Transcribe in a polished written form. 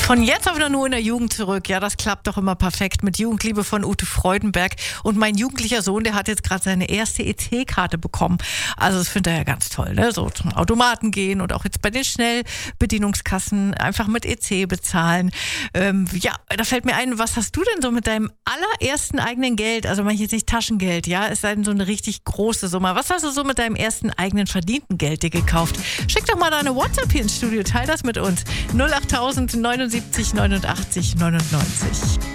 Von jetzt auf nur in der Jugend zurück. Ja, das klappt doch immer perfekt mit Jugendliebe von Ute Freudenberg. Und mein jugendlicher Sohn, der hat jetzt gerade seine erste EC-Karte bekommen. Also das findet er ja ganz toll, ne? So zum Automaten gehen und auch jetzt bei den Schnellbedienungskassen einfach mit EC bezahlen. Ja, da fällt mir ein, was hast du denn so mit deinem allerersten eigenen Geld, also meine ich jetzt nicht Taschengeld, ja, es sei denn so eine richtig große Summe. Was hast du so mit deinem ersten eigenen verdienten Geld dir gekauft? Schick doch mal deine WhatsApp hier ins Studio, teil das mit uns. 08000 79 89 99.